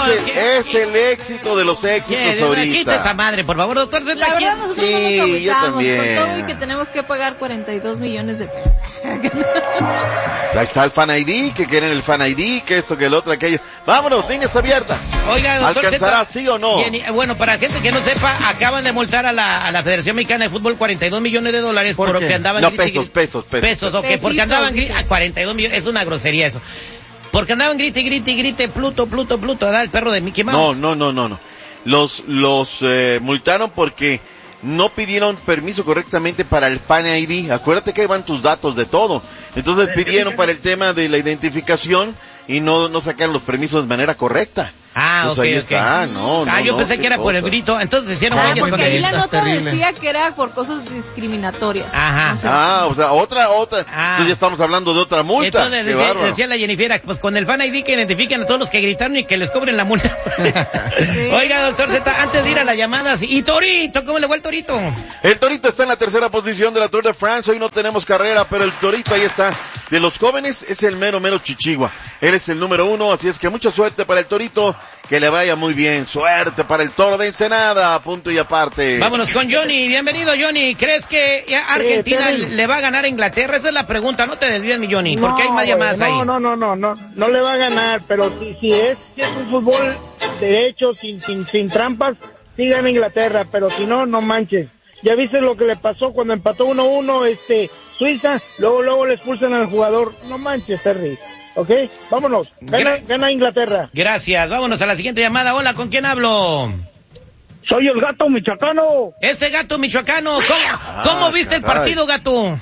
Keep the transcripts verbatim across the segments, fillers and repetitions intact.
es, el, es el éxito de los éxitos yeah, ahorita. Quita esa madre, por favor, doctor. La verdad, aquí. nosotros sí, no nos yo también. con todo y que tenemos que pagar cuarenta y dos millones de pesos. Ahí está el Fan I D, que quieren el Fan I D, que esto, que el otro, aquello. Vámonos, líneas abiertas. Oiga, doctor, ¿alcanzará sí o no? Bien, bueno, para gente que no sepa, acaban de multar a la, a la Federación Mexicana de Fútbol cuarenta y dos millones de dólares ¿Por porque qué? andaban... No, grite, pesos, pesos, pesos. Pesos, ok, Pesitos, porque andaban sí. a cuarenta y dos millones, es una grosería eso. Porque andaban grite, grite, grite, Pluto, Pluto, Pluto, ¿verdad? El perro de Mickey Mouse. No, no, no, no, no. Los, los, eh, multaron porque no pidieron permiso correctamente para el Fan I D. Acuérdate que ahí van tus datos de todo. Entonces pidieron para el tema de la identificación y no, no sacaron los permisos de manera correcta. Ah, pues ok, ahí ok. está, no, no, ah, yo no, pensé que era cosa. por el grito, entonces hicieron... Ah, güeyes porque con ahí el- la nota terrible. decía que era por cosas discriminatorias. Ajá. O sea, Ah, o sea, otra, otra. Ah. Entonces ya estamos hablando de otra multa. Entonces Qué decía, bárbaro. decía la Jennifer, pues con el Fan I D que identifiquen a todos los que gritaron y que les cobren la multa. Sí. Oiga, doctor Z, antes de ir a las llamadas, y Torito, ¿cómo le va el Torito? El Torito está en la tercera posición de la Tour de France. Hoy no tenemos carrera, pero el Torito ahí está. De los jóvenes es el mero, mero chichigua. Él es el número uno, así es que mucha suerte para el Torito. Que le vaya muy bien. Suerte para el Toro de Ensenada. Punto y aparte. Vámonos con Johnny. Bienvenido, Johnny. ¿Crees que Argentina Eh, pero- le va a ganar a Inglaterra? Esa es la pregunta. No te desvíes, mi Johnny, porque hay más llamadas no, ahí. No, no, no, no, no le va a ganar, pero si, si es, si es un fútbol derecho, sin, sin, sin trampas, sí gana Inglaterra, pero si no, no manches. Ya viste lo que le pasó cuando empató uno uno, este, Suiza, luego, luego le expulsan al jugador. No manches, Terry. ¿Ok? Vámonos. Gana, Gra- gana Inglaterra. Gracias. Vámonos a la siguiente llamada. Hola, ¿con quién hablo? Soy el gato michoacano. Ese gato michoacano. ¿Cómo, ¿cómo Ah, viste el caray. partido, gato?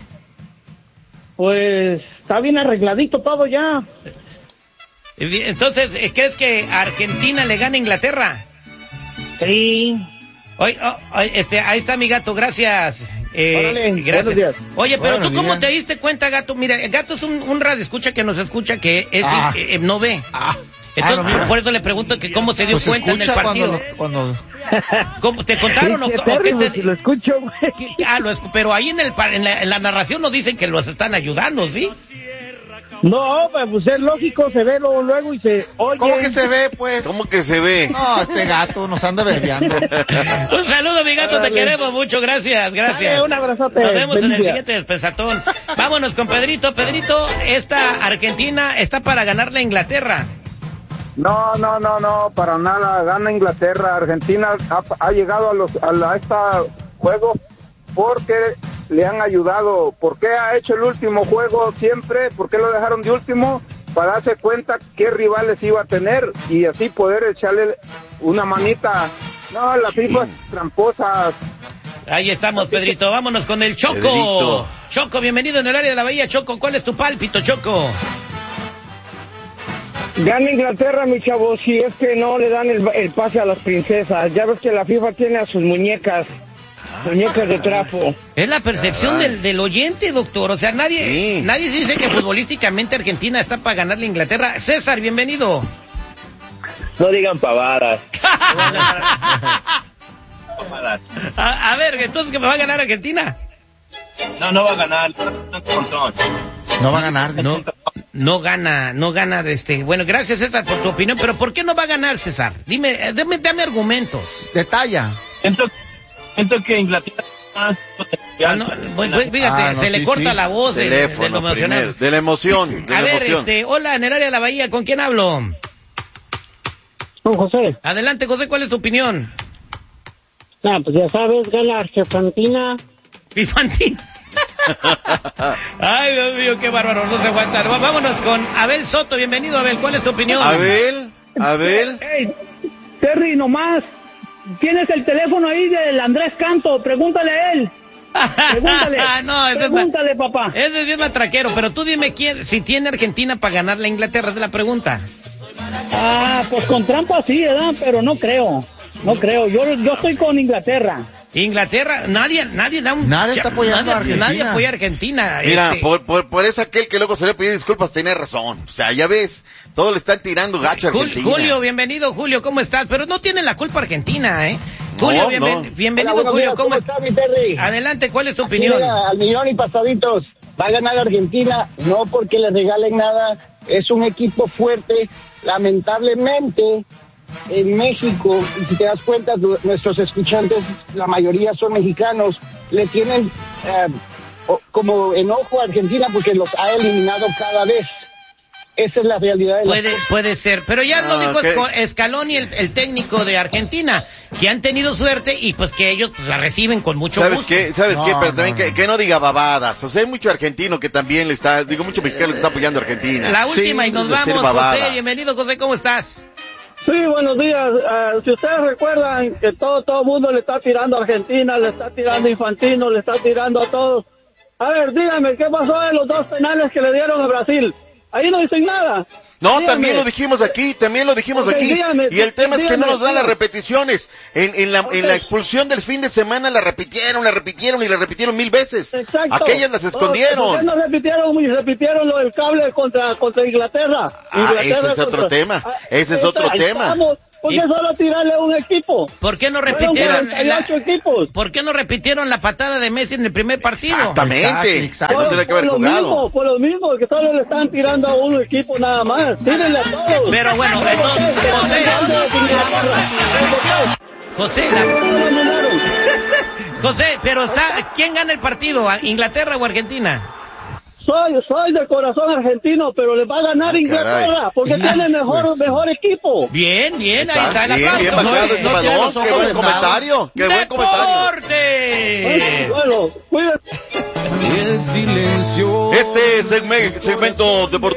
Pues está bien arregladito todo ya. Entonces, ¿crees que Argentina le gana a Inglaterra? Sí. Oye, oh, oh, este, ahí está mi gato, gracias. Eh, Órale, gracias. buenos días. Oye, pero Buenos tú cómo días. te diste cuenta, gato. Mira, el gato es un, un radio escucha que nos escucha que es Ah. eh, eh, no ve. Ah, Entonces, ah, no, mira. por eso le pregunto que cómo se dio Pues cuenta en el escucha partido. cuando, lo- cuando... ¿Cómo, ¿Te contaron o, Sí, o Terry, qué pues, te si lo escucho, güey. Ah, lo escu- pero ahí en, el, pa- en, la, en la narración nos dicen que los están ayudando, ¿sí? No, pues es lógico, se ve luego, luego y se oye. ¿Cómo que se ve, pues? ¿Cómo que se ve? No, este gato nos anda verbeando. Un saludo, mi gato, te Órale. queremos mucho, gracias, gracias. Dale, un abrazote. Nos vemos en el Feliz día. siguiente despensatón. Vámonos con Pedrito. Pedrito, esta Argentina está para ganarle a Inglaterra. No, no, no, no, para nada. Gana Inglaterra. Argentina ha, ha llegado a los a, la, a este juego porque le han ayudado. ¿Por qué ha hecho el último juego siempre? ¿Por qué lo dejaron de último? Para darse cuenta qué rivales iba a tener y así poder echarle una manita. No, las FIFA tramposas. Ahí estamos, Pedrito. Vámonos con el Choco. Pedrito. Choco, bienvenido en el área de la Bahía. Choco, ¿cuál es tu pálpito, Choco? Gana Inglaterra, mi chavo, si es que no le dan el, el pase a las princesas. Ya ves que la FIFA tiene a sus muñecas, muñecas de trapo. Es la percepción del, del oyente, doctor. O sea, nadie, Sí. nadie dice que futbolísticamente Argentina está para ganarle a Inglaterra. César, bienvenido. No digan pavadas. A, a ver, entonces, ¿que me va a ganar Argentina? No, no va a ganar. No va a ganar. dice. No, no gana, no gana, este, bueno, gracias César por tu opinión, pero ¿por qué no va a ganar César? Dime, eh, dame, dame argumentos. Detalla. Siento, siento que Inglaterra más Ah, no, pues, pues, fíjate, Ah, no, se le sí, corta sí. la voz de, de Teléfono lo emocionado. primero, de la emoción, de A la ver, emoción. este, hola, en el área de la Bahía, ¿con quién hablo? Don José, Adelante, José, ¿cuál es tu opinión? ah, pues ya sabes, gana Argentina. Infantil. Ay, Dios mío, qué bárbaro, no se aguanta. Va- Vámonos con Abel Soto, bienvenido Abel, ¿cuál es tu opinión? Abel, Abel. Hey, Terry, nomás, tienes el teléfono ahí del Andrés Canto, pregúntale a él. Pregúntale, no, ese es ma- pregúntale, papá. Ese es bien matraquero, pero tú dime quién, si tiene Argentina para ganar la Inglaterra, es la pregunta. Ah, pues con trampa sí, ¿verdad? Pero no creo, no creo. Yo, yo estoy con Inglaterra. Inglaterra, nadie, nadie da un... Nadie está apoyando a nadie, Argentina. nadie apoya a Argentina. Mira, este, por, por, por eso aquel que luego se le pide disculpas tiene razón. O sea, ya ves, todos le están tirando gacho a Jul- Argentina. Julio, bienvenido, Julio, ¿cómo estás? Pero no tiene la culpa Argentina, ¿eh? No, Julio, no. bienven- bienvenido, Hola, buenos Julio, días, ¿cómo, ¿cómo está, mi Terry? Adelante, ¿cuál es tu Aquí, opinión? mira, al millón y pasaditos. Va a ganar Argentina, no porque le regalen nada. Es un equipo fuerte. Lamentablemente, en México, y si te das cuenta, nuestros escuchantes, la mayoría son mexicanos, le tienen eh, como enojo a Argentina porque los ha eliminado cada vez. Esa es la realidad de puede, las cosas. Puede ser, pero ya lo Ah, dijo okay. Scaloni, el, el técnico de Argentina, que han tenido suerte y pues que ellos pues, la reciben con mucho ¿Sabes gusto. qué? ¿Sabes No, qué? Pero no, también no. que, que no diga babadas. O sea, hay mucho argentino que también le está, digo, mucho mexicano que está apoyando a Argentina. La última Sí, y nos de decir vamos, babadas. José. Bienvenido, José, ¿cómo estás? Sí, buenos días. Uh, si ustedes recuerdan que todo todo el mundo le está tirando a Argentina, le está tirando a Infantino, le está tirando a todos. A ver, díganme, ¿qué pasó en los dos penales que le dieron a Brasil? Ahí no dicen nada. No, Dígame. también lo dijimos aquí, también lo dijimos Ok, aquí. dígame, y el tema es que no dígame, nos dan las dígame. repeticiones. En, en, la, Ok. en la expulsión del fin de semana la repitieron, la repitieron y la repitieron mil veces. Exacto. Aquellas las ¿Por escondieron. qué no repitieron y repitieron lo del cable contra contra Inglaterra? Ah, Inglaterra ese es otro contra- tema. Ah, Ese es ahí otro está, ahí tema. estamos. ¿Por qué Y- solo tirarle a un equipo? ¿Por qué no Fueron repitieron cuarenta y la, ocho equipos. ¿Por qué no repitieron la patada de Messi en el primer partido? Exactamente. Exacto, Que no tiene que haber lo jugado. mismo, por lo mismo, que solo le están tirando a un equipo nada más. Tírenle a todos. Pero bueno, ¿Por qué? entonces, José, José, la- José, pero está, ¿quién gana el partido? ¿Inglaterra o Argentina? Soy, soy de corazón argentino, pero le va a ganar Ah, Inglaterra, caray. porque tiene mejor, Pues, mejor equipo. Bien, bien, ahí está el Bien, bien aplauso. bajado No, ese no tiene balón. los ojos Qué buen vendados. comentario. Qué buen comentario. ¡Deporte! Bueno, cuídate. Este segme- segmento deportivo